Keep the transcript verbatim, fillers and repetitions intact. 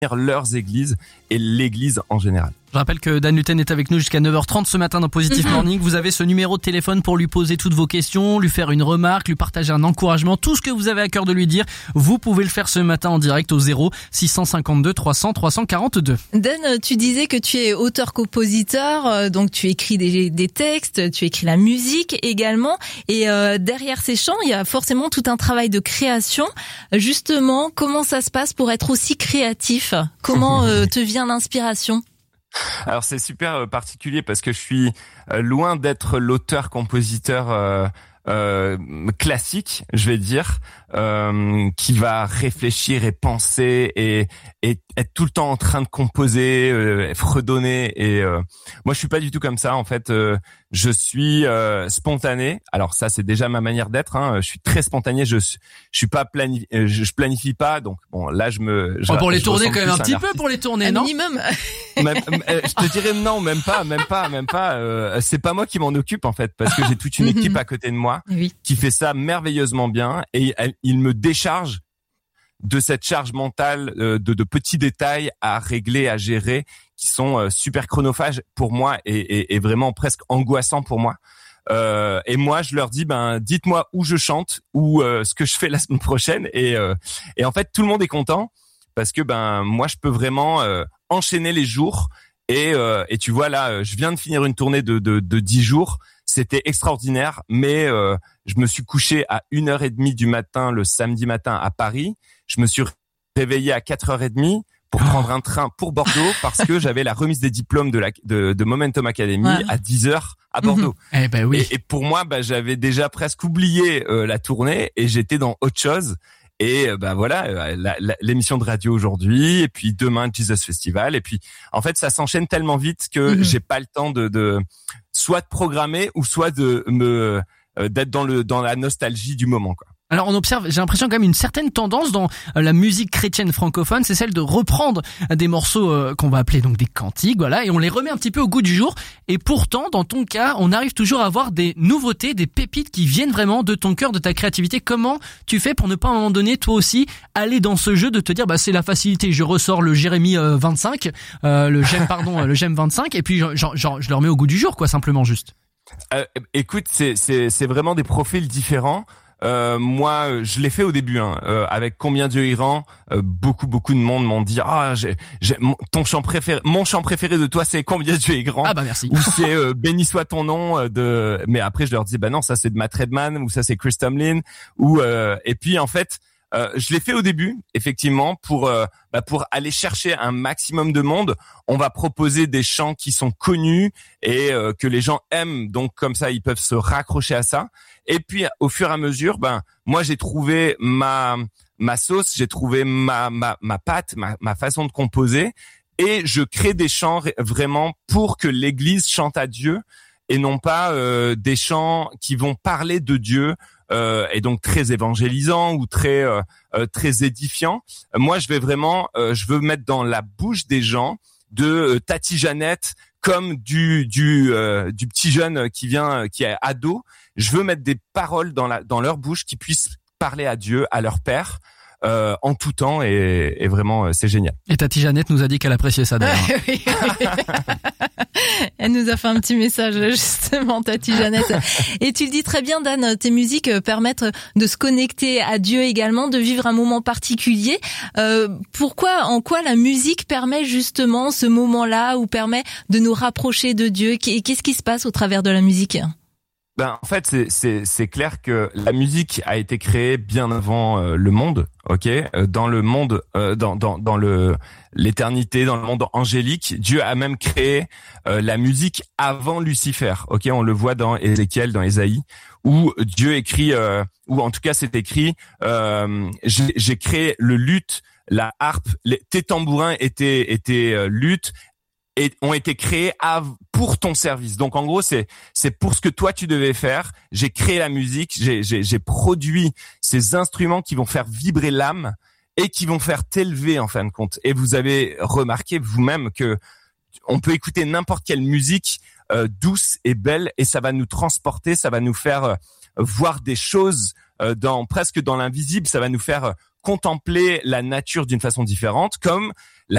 leurs églises et l'église en général. Je rappelle que Dan Luten est avec nous jusqu'à neuf heures trente ce matin dans Positive Morning. Vous avez ce numéro de téléphone pour lui poser toutes vos questions, lui faire une remarque, lui partager un encouragement, tout ce que vous avez à cœur de lui dire. Vous pouvez le faire ce matin en direct au zéro six cent cinquante-deux trois cents trois cent quarante-deux. Dan, tu disais que tu es auteur-compositeur, donc tu écris des, des textes, tu écris la musique également. Et euh, derrière ces chants, il y a forcément tout un travail de création. Justement, comment ça se passe pour être aussi créatif ? Comment euh, te vient l'inspiration ? Alors c'est super particulier parce que je suis loin d'être l'auteur-compositeur euh, euh, classique, je vais dire, euh, qui va réfléchir et penser et, et être tout le temps en train de composer, euh, fredonner. Et euh, moi je suis pas du tout comme ça en fait. Euh, je suis euh, spontané. Alors ça c'est déjà ma manière d'être. Hein. Je suis très spontané. Je je suis pas planif je, je planifie pas. Donc bon là je me. Je, oh, pour les je tourner quand même un petit artiste. peu pour les tourner un non minimum. Même, je te dirais non, même pas, même pas, même pas. Euh, c'est pas moi qui m'en occupe en fait, parce que j'ai toute une équipe à côté de moi oui. qui fait ça merveilleusement bien et elle, il me décharge de cette charge mentale euh, de, de petits détails à régler, à gérer, qui sont euh, super chronophages pour moi et, et, et vraiment presque angoissants pour moi. Euh, et moi, je leur dis, ben, dites-moi où je chante ou euh, ce que je fais la semaine prochaine. Et, euh, et en fait, tout le monde est content parce que ben moi, je peux vraiment euh, enchaîner les jours. Et, euh, et tu vois là, je viens de finir une tournée de de, de dix jours. C'était extraordinaire, mais euh, je me suis couché à une heure trente du matin le samedi matin à Paris. Je me suis réveillé à quatre heures trente pour prendre un train pour Bordeaux parce que j'avais la remise des diplômes de la de, de Momentum Academy ouais. à dix heures à Bordeaux. Eh ben oui. Et, et pour moi, bah, j'avais déjà presque oublié euh, la tournée et j'étais dans autre chose. Et euh, bah voilà, euh, la, la, l'émission de radio aujourd'hui, et puis demain Jesus Festival, et puis en fait ça s'enchaîne tellement vite que mm-hmm. j'ai pas le temps de, de soit de programmer ou soit de me euh, d'être dans le dans la nostalgie du moment quoi. Alors on observe, j'ai l'impression quand même une certaine tendance dans la musique chrétienne francophone, c'est celle de reprendre des morceaux euh, qu'on va appeler donc des cantiques, voilà, et on les remet un petit peu au goût du jour. Et pourtant, dans ton cas, on arrive toujours à avoir des nouveautés, des pépites qui viennent vraiment de ton cœur, de ta créativité. Comment tu fais pour ne pas à un moment donné, toi aussi, aller dans ce jeu de te dire, bah c'est la facilité, je ressors le Jérémie euh, vingt-cinq, euh, le J'aime pardon, le J'aime vingt-cinq, et puis genre, genre, je le remets au goût du jour, quoi, simplement juste. Euh, écoute, c'est c'est c'est vraiment des profils différents. Euh, moi, je l'ai fait au début, hein, euh, avec Combien Dieu y rend. Euh, beaucoup, beaucoup de monde m'ont dit, ah, j'ai, j'ai mon, ton chant préféré, mon chant préféré de toi, c'est Combien Dieu y grand. Ah bah merci. Ou c'est euh, Béni soit ton nom euh, de. Mais après, je leur dis, bah non, ça c'est de Matt Redman, ou ça c'est Chris Tomlin, ou euh, et puis en fait. Euh, je l'ai fait au début, effectivement, pour euh, bah, pour aller chercher un maximum de monde. On va proposer des chants qui sont connus et euh, que les gens aiment, donc comme ça ils peuvent se raccrocher à ça. Et puis au fur et à mesure, ben moi j'ai trouvé ma ma sauce, j'ai trouvé ma ma ma patte, ma ma façon de composer, et je crée des chants vraiment pour que l'Église chante à Dieu et non pas euh, des chants qui vont parler de Dieu. Euh, et donc très évangélisant ou très euh, euh, très édifiant. Moi, je vais vraiment, euh, je veux mettre dans la bouche des gens de euh, Tati Jeannette comme du du euh, du petit jeune qui vient, qui est ado. Je veux mettre des paroles dans la dans leur bouche qui puissent parler à Dieu, à leur Père. Euh, en tout temps et, et vraiment euh, c'est génial. Et Tati Jeannette nous a dit qu'elle appréciait ça d'ailleurs. oui, oui. Elle nous a fait un petit message justement, Tati Jeannette. Et tu le dis très bien, Dan, tes musiques permettent de se connecter à Dieu également, de vivre un moment particulier. Euh, pourquoi, en quoi la musique permet justement ce moment-là ou permet de nous rapprocher de Dieu ? Qu'est-ce qui se passe au travers de la musique ? Ben en fait c'est c'est c'est clair que la musique a été créée bien avant euh, le monde, ok, euh, dans le monde euh, dans dans dans le l'éternité, dans le monde angélique, Dieu a même créé euh, la musique avant Lucifer, ok, on le voit dans Ézéchiel, dans Ésaïe, où Dieu écrit, euh, ou en tout cas c'est écrit, euh, j'ai, j'ai créé le luth, la harpe, les, tes tambourins étaient étaient euh, luth. Et ont été créés pour ton service. Donc en gros, c'est c'est pour ce que toi tu devais faire. J'ai créé la musique, j'ai j'ai j'ai produit ces instruments qui vont faire vibrer l'âme et qui vont faire t'élever en fin de compte. Et vous avez remarqué vous-même que on peut écouter n'importe quelle musique euh, douce et belle et ça va nous transporter, ça va nous faire euh, voir des choses euh, dans presque dans l'invisible, ça va nous faire euh, contempler la nature d'une façon différente, comme la